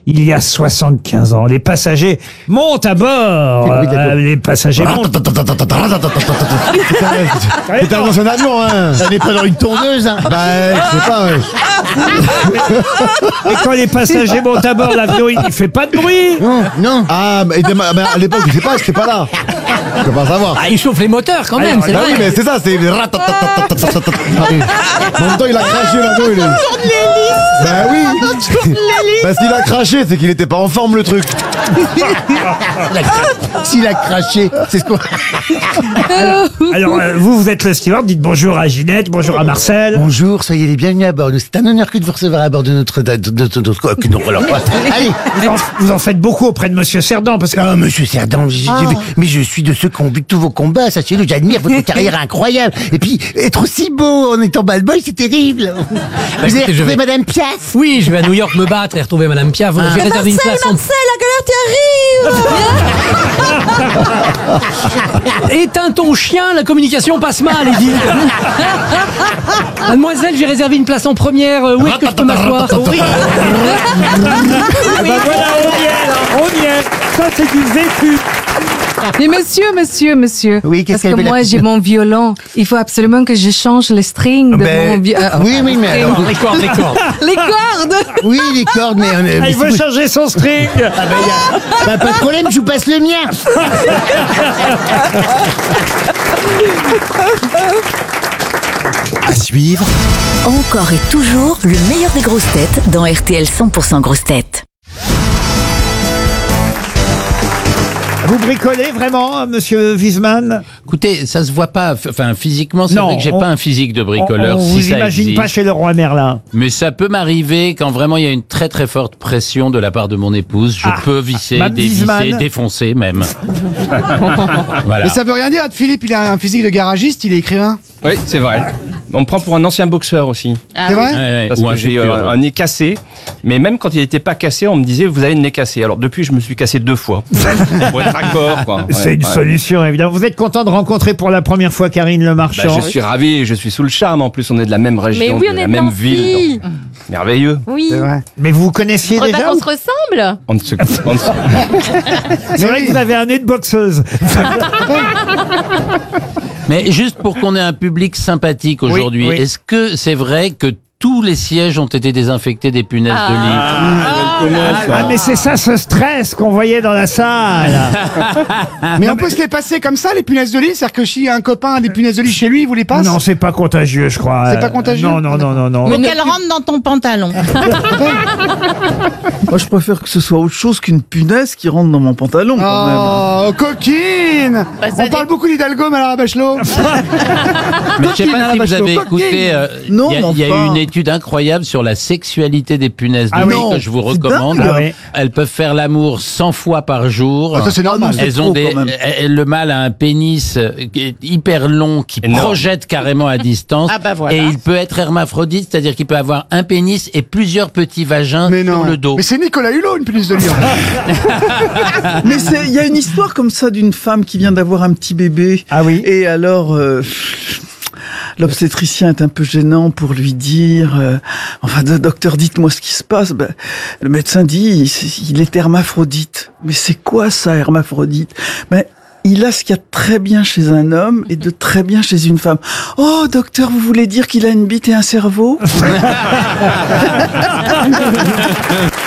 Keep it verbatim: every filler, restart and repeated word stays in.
il y a soixante-quinze ans. Les passagers montent à bord. Euh, les passagers montent. T'es dans un avion, hein. Ça n'est pas dans une tondeuse, hein. Bah, je sais pas, ouais. Et quand les passagers montent à bord, l'avion, il ne fait pas de bruit. Non, non. Ah, mais, mais à l'époque, je sais pas, j'étais pas là. Je peux pas savoir. Ah, il chauffe les moteurs quand même, c'est Bah vrai. oui, mais c'est ça, c'est. En même temps, il a craché l'avion, il est. Bah oui. Bah s'il a craché, c'est qu'il était pas en forme le truc. S'il a craché, c'est ce qu'on... Alors, euh, vous, vous êtes le steward. Dites bonjour à Ginette, bonjour à Marcel. Bonjour, soyez les bienvenus à bord. C'est un honneur que de vous recevoir à bord de notre... De, de, de, de, de- que nous- alors, allez. Vous en, vous en faites beaucoup auprès de Monsieur Cerdan, parce que Ah, monsieur Cerdan, j'ai- j'ai- mais je suis de ceux qui ont vu tous vos combats, sachez-le, j'admire votre carrière incroyable. Et puis, être aussi beau en étant bad boy, c'est terrible. Vous avez écoutez, je retrouvé vais- Madame Piaf? Oui, je vais à New York me battre et retrouver Madame Piaf. J'ai réservé une place en... Marcel, à quelle heure tu arrives? Éteins ton chien, la communication passe mal, Edith. Mademoiselle, j'ai réservé une place en première. euh, Où est-ce que je peux m'asseoir? Oui. Ah bah voilà, on y est, là, on y est. Ça, c'est du vécu. Mais monsieur, monsieur, monsieur. Oui, qu'est-ce Parce qu'elle que veut, moi, la- j'ai mon violon. Il faut absolument que je change les strings de Ben, mon violon. oui, oui, mais alors, Les cordes, les cordes. Les cordes. oui, les cordes, mais... euh, mais Ah, il si veut vous- changer son string. Ah, bah, y a- bah, pas de problème, je vous passe le mien. À suivre, Encore et toujours le meilleur des grosses têtes dans R T L cent pour cent grosses têtes. Vous bricolez vraiment, Monsieur Wiesmann? Écoutez, ça se voit pas. F- Enfin, physiquement, c'est Non, vrai que j'ai on- pas un physique de bricoleur. On, on si vous ça imagine existe. pas chez le roi Merlin. Mais ça peut m'arriver quand vraiment il y a une très très forte pression de la part de mon épouse. Je Ah, peux visser, Mme dévisser, Wiesmann. défoncer même. Voilà. Mais ça veut rien dire, Philippe, il a un physique de garagiste, il est écrivain. Oui, c'est vrai. On me prend pour un ancien boxeur aussi. C'est vrai? Ouais, ouais, Parce ou que un j'ai futur. euh, un nez cassé. Mais même quand il n'était pas cassé, on me disait vous avez le nez cassé. Alors depuis, je me suis cassé deux fois. Pour être raccord, quoi. C'est Ouais, une ouais. solution, évidemment. Vous êtes content de rencontrer pour la première fois Karine Le Bah, Marchand? je suis ravi, je suis sous le charme. En plus, on est de la même région, oui, on de est la même blancs-filles. ville. donc, merveilleux. Oui. C'est vrai. Mais vous vous connaissiez Remarque, déjà? on ou- se ressemble. On ne se- on ne se- C'est vrai que vous avez un nez de boxeuse. Mais juste pour qu'on ait un public sympathique aujourd'hui, oui. est-ce que c'est vrai que tous les sièges ont été désinfectés des punaises de lit? Ah, mais c'est ça, ce stress qu'on voyait dans la salle. Mais on peut se les passer comme ça, les punaises de lit? C'est-à-dire que si un copain a des punaises de lit chez lui, il vous les passe? Non, c'est pas contagieux, je crois. C'est pas contagieux? Non, non, non, non, non. Faut qu'elle rentre dans ton pantalon. Moi, je préfère que ce soit autre chose qu'une punaise qui rentre dans mon pantalon, quand même. Oh, coquine! Bah, ça On parle beaucoup d'Hidalgo, Madame Bachelot. Mais je sais pas si vous Bachelot, avez coquine. écouté, euh, il Non, y a, mais il y a eu enfin. une étude incroyable sur la sexualité des punaises de Ah lit oui. que je vous C'est recommande. dingue. Ah oui. Elles peuvent faire l'amour cent fois par jour. Ah, ça, c'est normal. c'est Elles ont trop, des, quand même. elles- le mâle a un pénis euh, qui est hyper long qui Énorme. projette carrément à distance. Ah bah voilà. Et il peut être hermaphrodite, c'est-à-dire qu'il peut avoir un pénis et plusieurs petits vagins Mais non. sur le dos. Mais c'est Nicolas Hulot, une punaise de lit. Mais c'est- il y a une histoire comme ça d'une femme qui vient d'avoir un petit bébé. Ah oui. Et alors, euh, l'obstétricien est un peu gênant pour lui dire, euh, enfin, do- docteur, dites-moi ce qui se passe. Ben, le médecin dit, il, il est hermaphrodite. Mais c'est quoi ça, hermaphrodite? Ben, il a ce qu'il y a de très bien chez un homme et de très bien chez une femme. Oh, docteur, vous voulez dire qu'il a une bite et un cerveau?